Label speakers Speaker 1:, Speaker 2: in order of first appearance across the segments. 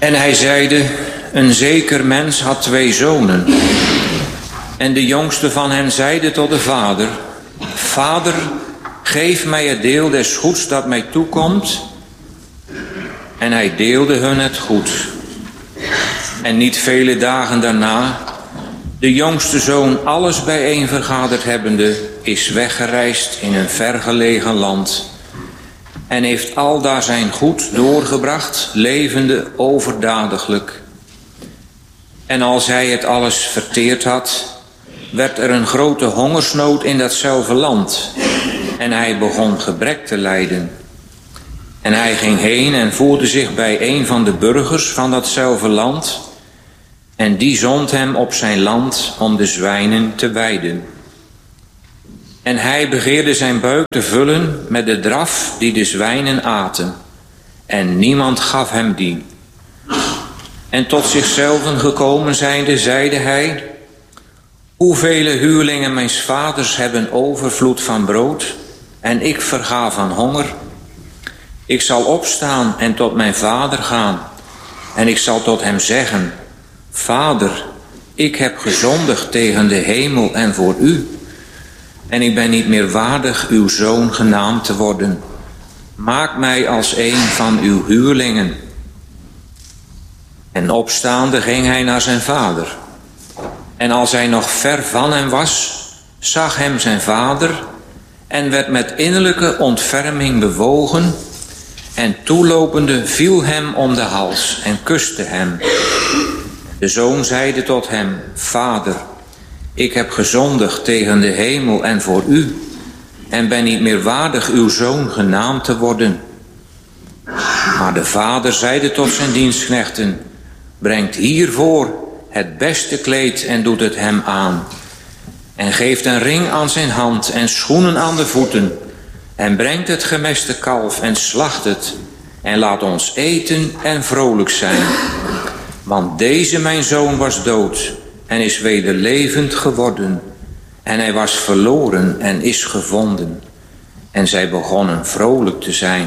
Speaker 1: En hij zeide, een zeker mens had 2 zonen. En de jongste van hen zeide tot de vader, Vader, geef mij het deel des goeds dat mij toekomt. En hij deelde hun het goed. En niet vele dagen daarna, de jongste zoon alles bijeen vergaderd hebbende, is weggereisd in een vergelegen land. En heeft aldaar zijn goed doorgebracht, levende overdadiglijk. En als hij het alles verteerd had, werd er een grote hongersnood in datzelfde land. En hij begon gebrek te lijden. En hij ging heen en voerde zich bij een van de burgers van datzelfde land. En die zond hem op zijn land om de zwijnen te weiden. En hij begeerde zijn buik te vullen met de draf die de zwijnen aten. En niemand gaf hem die. En tot zichzelf gekomen zijnde, zeide hij, hoevele huurlingen mijns vaders hebben overvloed van brood, en ik verga van honger. Ik zal opstaan en tot mijn vader gaan, en ik zal tot hem zeggen, Vader, ik heb gezondigd tegen de hemel en voor u, en ik ben niet meer waardig uw zoon genaamd te worden. Maak mij als een van uw huurlingen. En opstaande ging hij naar zijn vader. En als hij nog ver van hem was, zag hem zijn vader en werd met innerlijke ontferming bewogen en toelopende viel hem om de hals en kuste hem. De zoon zeide tot hem, Vader, ik heb gezondigd tegen de hemel en voor u en ben niet meer waardig uw zoon genaamd te worden. Maar de vader zeide tot zijn dienstknechten, brengt hiervoor het beste kleed en doet het hem aan. En geeft een ring aan zijn hand en schoenen aan de voeten. En brengt het gemeste kalf en slacht het. En laat ons eten en vrolijk zijn. Want deze mijn zoon was dood en is weder levend geworden. En hij was verloren en is gevonden. En zij begonnen vrolijk te zijn.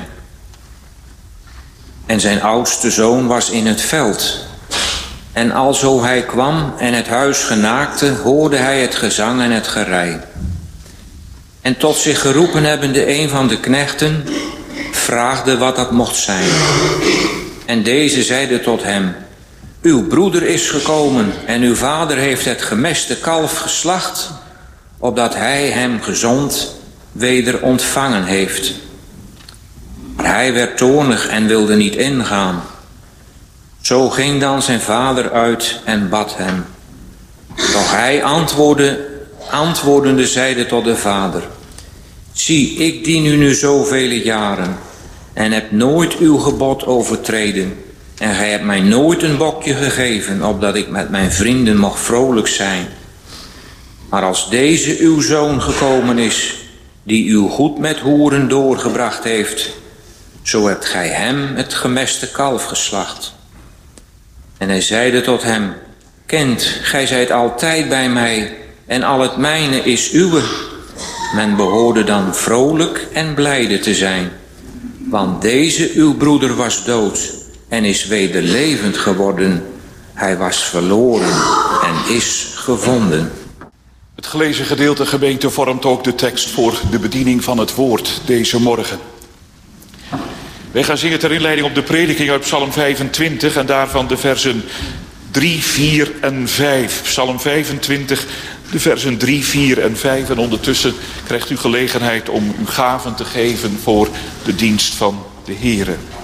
Speaker 1: En zijn oudste zoon was in het veld. En alzo hij kwam en het huis genaakte, hoorde hij het gezang en het gerei. En tot zich geroepen hebbende een van de knechten, vraagde wat dat mocht zijn. En deze zeide tot hem, uw broeder is gekomen en uw vader heeft het gemeste kalf geslacht, opdat hij hem gezond weder ontvangen heeft. Maar hij werd toornig en wilde niet ingaan. Zo ging dan zijn vader uit en bad hem. Doch hij antwoordende zeide tot de vader, zie, ik dien u nu zoveel jaren en heb nooit uw gebod overtreden. En gij hebt mij nooit een bokje gegeven, opdat ik met mijn vrienden mocht vrolijk zijn. Maar als deze uw zoon gekomen is, die uw goed met hoeren doorgebracht heeft, zo hebt gij hem het gemeste kalf geslacht. En hij zeide tot hem, kind, gij zijt altijd bij mij, en al het mijne is uwe. Men behoorde dan vrolijk en blijde te zijn, want deze uw broeder was dood en is weder levend geworden. Hij was verloren en is gevonden.
Speaker 2: Het gelezen gedeelte, gemeente, vormt ook de tekst voor de bediening van het woord deze morgen. Wij gaan zingen ter inleiding op de prediking uit Psalm 25 en daarvan de versen 3, 4 en 5. Psalm 25, de versen 3, 4 en 5. En ondertussen krijgt u gelegenheid om uw gaven te geven voor de dienst van de Here.